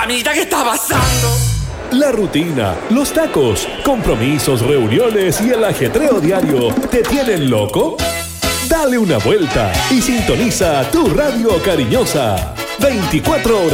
Amiguita, ¿qué está pasando? La rutina, los tacos, compromisos, reuniones y el ajetreo diario ¿te tienen loco? Dale una vuelta y sintoniza tu radio cariñosa. 24 horas.